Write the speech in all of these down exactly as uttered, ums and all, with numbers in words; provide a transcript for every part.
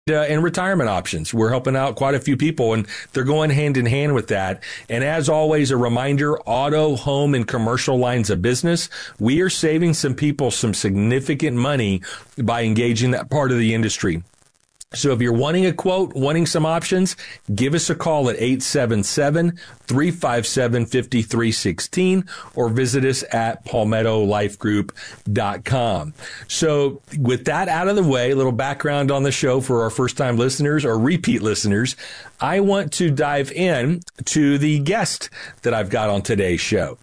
Uh, and retirement options. We're helping out quite a few people, and they're going hand in hand with that. And as always, a reminder, auto, home, and commercial lines of business, we are saving some people some significant money by engaging that part of the industry. So if you're wanting a quote, wanting some options, give us a call at eight seven seven, three five seven, five three one six or visit us at palmetto life group dot com. So with that out of the way, a little background on the show for our first-time listeners or repeat listeners, I want to dive in to the guest that I've got on today's show.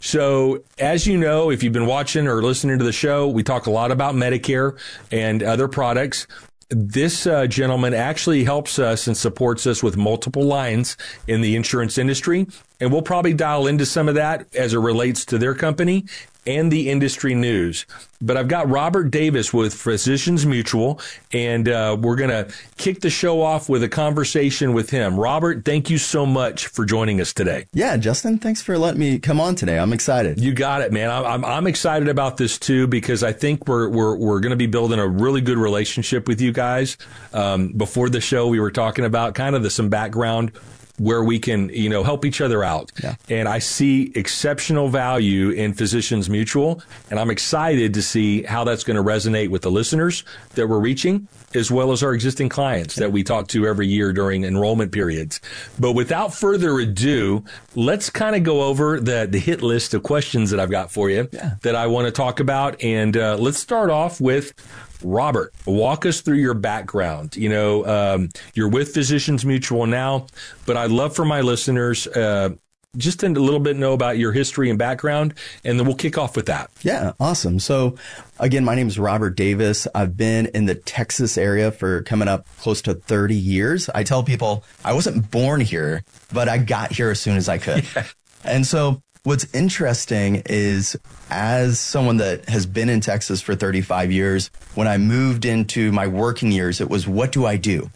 So as you know, if you've been watching or listening to the show, we talk a lot about Medicare and other products. This uh, gentleman actually helps us and supports us with multiple lines in the insurance industry, and we'll probably dial into some of that as it relates to their company and the industry news. But I've got Robert Davis with Physicians Mutual, and uh, we're going to kick the show off with a conversation with him. Robert, thank you so much for joining us today. Yeah, Justin, thanks for letting me come on today. I'm excited. You got it, man. I'm I'm excited about this too, because I think we're we're we're going to be building a really good relationship with you guys. Um, before the show, we were talking about kind of the some background where we can, you know, help each other out. Yeah. And I see exceptional value in Physicians Mutual, and I'm excited to see how that's going to resonate with the listeners that we're reaching, as well as our existing clients that we talk to every year during enrollment periods. But without further ado, let's kind of go over the, the hit list of questions that I've got for you yeah. that I want to talk about. And uh, let's start off with Robert. Walk us through your background. You know, um, you're with Physicians Mutual now, but I'd love for my listeners uh, just to a little bit know about your history and background, and then we'll kick off with that. Yeah, awesome. So again, my name is Robert Davis. I've been in the Texas area for coming up close to thirty years. I tell people I wasn't born here, but I got here as soon as I could. Yeah. And so what's interesting is, as someone that has been in Texas for thirty-five years, when I moved into my working years, it was, what do I do?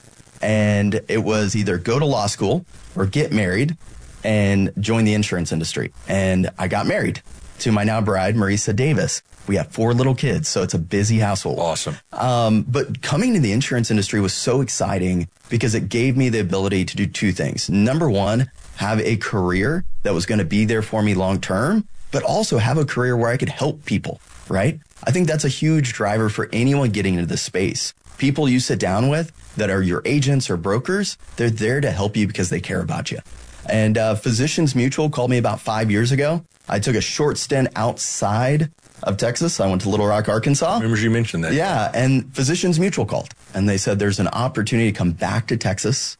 And it was either go to law school or get married and join the insurance industry. And I got married to my now bride, Marisa Davis. We have four little kids, so it's a busy household. Awesome. Um, but coming to the insurance industry was so exciting because it gave me the ability to do two things. Number one, have a career that was going to be there for me long term, but also have a career where I could help people, right? I think that's a huge driver for anyone getting into this space. People you sit down with that are your agents or brokers, they're there to help you because they care about you. And uh, Physicians Mutual called me about five years ago. I took a short stint outside of Texas. I went to Little Rock, Arkansas. I remember you mentioned that. Yeah, and Physicians Mutual called, and they said there's an opportunity to come back to Texas.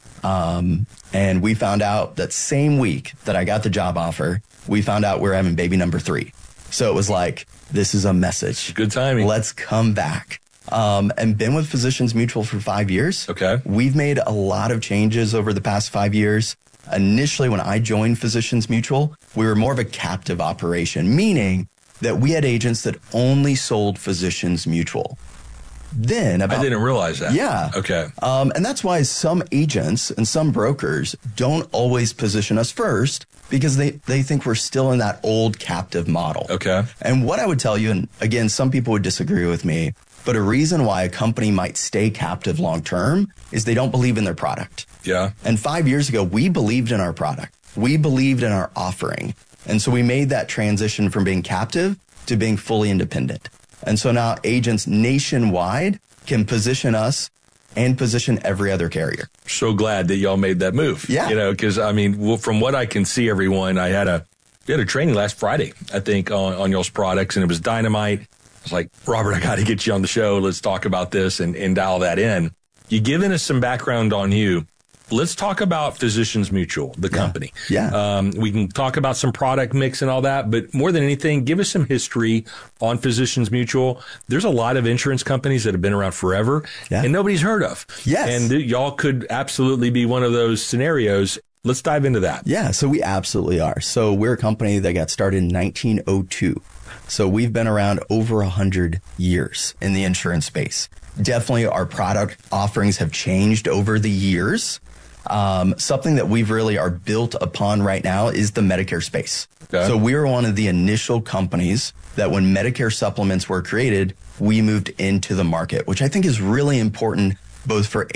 Um, and we found out that same week that I got the job offer, we found out we're having baby number three. So it was like, this is a message. Good timing. Let's come back. Um, and been with Physicians Mutual for five years. Okay. We've made a lot of changes over the past five years. Initially, when I joined Physicians Mutual, we were more of a captive operation, meaning that we had agents that only sold Physicians Mutual. Then about, I didn't realize that. Yeah. Okay. Um, and that's why some agents and some brokers don't always position us first, because they, they think we're still in that old captive model. Okay. And what I would tell you, and again, some people would disagree with me, but a reason why a company might stay captive long term is they don't believe in their product. Yeah. And five years ago, we believed in our product. We believed in our offering. And so we made that transition from being captive to being fully independent. And so now agents nationwide can position us and position every other carrier. So glad that y'all made that move. Yeah. You know, because I mean, well, from what I can see, everyone, I had a we had a training last Friday, I think, on, on y'all's products, and it was dynamite. I was like, Robert, I got to get you on the show. Let's talk about this and, and dial that in. You giving us some background on you. Let's talk about Physicians Mutual, the company. Yeah. yeah. Um, we can talk about some product mix and all that, but more than anything, give us some history on Physicians Mutual. There's a lot of insurance companies that have been around forever yeah. and nobody's heard of. Yes. And th- y'all could absolutely be one of those scenarios. Let's dive into that. Yeah, so we absolutely are. So we're a company that got started in nineteen oh two. So we've been around over one hundred years in the insurance space. Definitely our product offerings have changed over the years. Um, something that we've really are built upon right now is the Medicare space. Okay. So we were one of the initial companies that when Medicare supplements were created, we moved into the market, which I think is really important both for